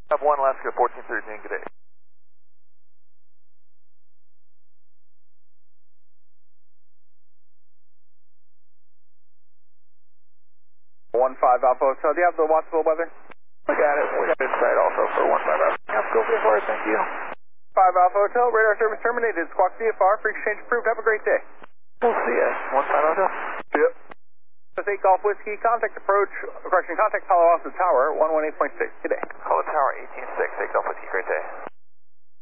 Have 1 Alaska 1413, good day. 15 Alpha Hotel, do you have the watchable weather? We got it. We got insight also for 15 Alpha. Go VFR, thank you. 5 Alpha Hotel, radar service terminated. Squawk VFR, for exchange approved. Have a great day. We'll see you. 15 Alpha. Yep. 8 Golf Whiskey, contact Palo Alto Tower, 118.6. Good day. Palo Tower 18.6, 8 Golf Whiskey, great day.